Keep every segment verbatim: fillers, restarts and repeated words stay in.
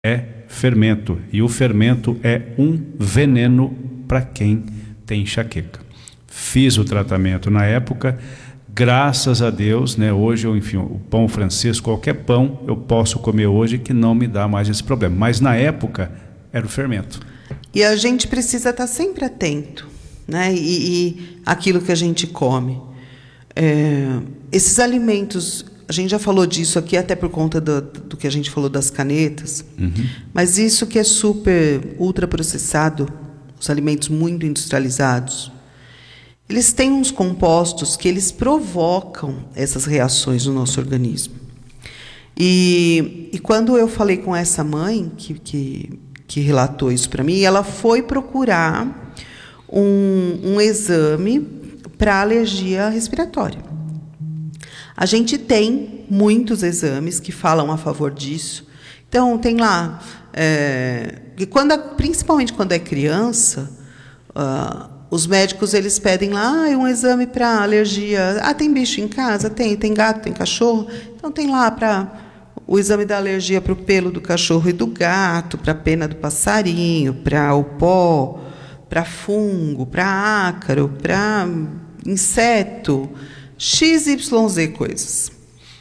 é fermento. E o fermento é um veneno para quem tem enxaqueca. Fiz o tratamento na época, graças a Deus, né? Hoje, eu, enfim, o pão francês, qualquer pão eu posso comer hoje que não me dá mais esse problema. Mas na época era o fermento. E a gente precisa estar sempre atento, né? E, e aquilo que a gente come. É, esses alimentos, a gente já falou disso aqui até por conta do, do que a gente falou das canetas, uhum. Mas isso que é super ultraprocessado, os alimentos muito industrializados, eles têm uns compostos que eles provocam essas reações no nosso organismo. E, e quando eu falei com essa mãe que, que, que relatou isso para mim, ela foi procurar um, um exame para alergia respiratória. A gente tem muitos exames que falam a favor disso. Então, tem lá... É, que quando, principalmente quando é criança, uh, os médicos eles pedem lá ah, um exame para alergia. Ah, tem bicho em casa? Tem. Tem gato, tem cachorro? Então, tem lá para o exame da alergia para o pelo do cachorro e do gato, para a pena do passarinho, para o pó, para fungo, para ácaro, para inseto, X Y Z coisas.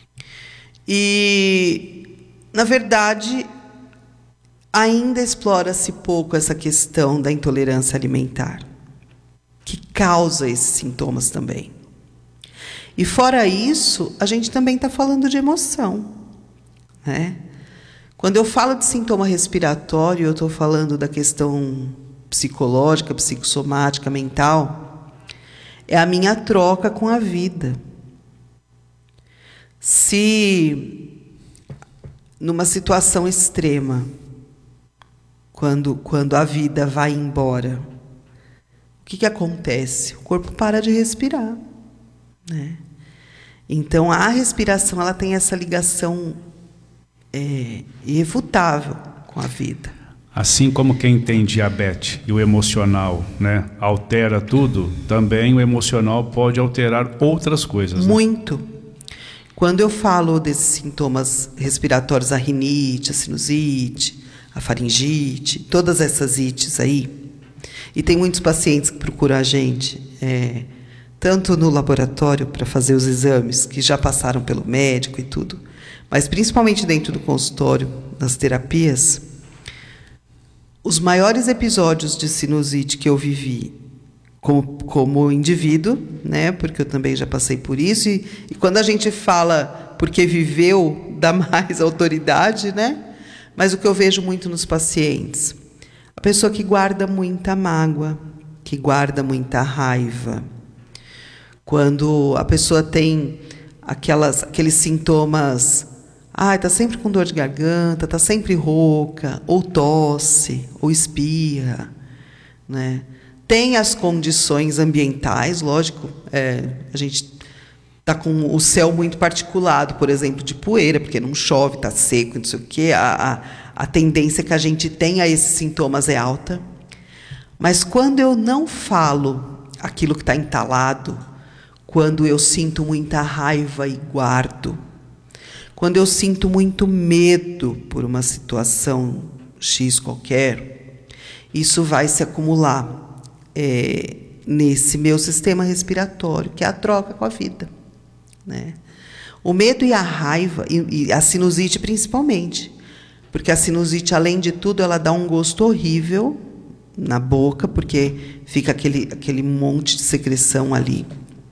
E, na verdade, ainda explora-se pouco essa questão da intolerância alimentar, que causa esses sintomas também. E, fora isso, a gente também está falando de emoção, né? Quando eu falo de sintoma respiratório, eu estou falando da questão psicológica, psicossomática, mental. É a minha troca com a vida. Se, numa situação extrema, quando, quando a vida vai embora, o que, que acontece? O corpo para de respirar, né? Então, a respiração ela tem essa ligação é, irrefutável com a vida. Assim como quem tem diabetes e o emocional, né, altera tudo, também o emocional pode alterar outras coisas. Né? Muito. Quando eu falo desses sintomas respiratórios, a rinite, a sinusite, a faringite, todas essas ites aí, e tem muitos pacientes que procuram a gente, é, tanto no laboratório para fazer os exames, que já passaram pelo médico e tudo, mas principalmente dentro do consultório, nas terapias. Os maiores episódios de sinusite que eu vivi como, como indivíduo, né, porque eu também já passei por isso, e, e quando a gente fala porque viveu, dá mais autoridade, né? Mas o que eu vejo muito nos pacientes, a pessoa que guarda muita mágoa, que guarda muita raiva, quando a pessoa tem aquelas, aqueles sintomas... Ah, está sempre com dor de garganta, está sempre rouca, ou tosse, ou espirra, né? Tem as condições ambientais, lógico, é, a gente está com o céu muito particulado, por exemplo, de poeira, porque não chove, está seco, não sei o quê, a, a, a tendência que a gente tem a esses sintomas é alta. Mas quando eu não falo aquilo que está entalado, quando eu sinto muita raiva e guardo, quando eu sinto muito medo por uma situação X qualquer, isso vai se acumular é, nesse meu sistema respiratório, que é a troca com a vida, né? O medo e a raiva, e, e a sinusite principalmente, porque a sinusite, além de tudo, ela dá um gosto horrível na boca, porque fica aquele, aquele monte de secreção ali.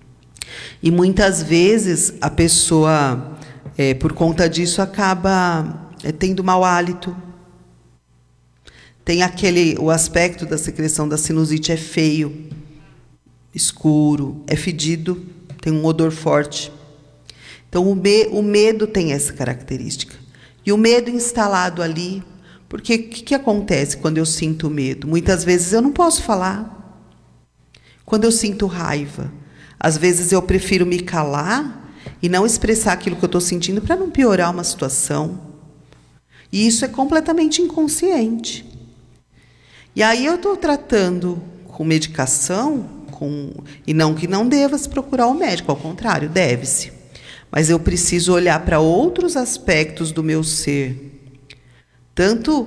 E muitas vezes a pessoa... É, por conta disso, acaba é, tendo mau hálito. Tem aquele, o aspecto da secreção da sinusite é feio, escuro, é fedido, tem um odor forte. Então, o, me, o medo tem essa característica. E o medo instalado ali, porque o que, que acontece quando eu sinto medo? Muitas vezes eu não posso falar. Quando eu sinto raiva, às vezes eu prefiro me calar e não expressar aquilo que eu estou sentindo para não piorar uma situação. E isso é completamente inconsciente. E aí eu estou tratando com medicação, com, e não que não deva-se procurar o médico, ao contrário, deve-se. Mas eu preciso olhar para outros aspectos do meu ser, tanto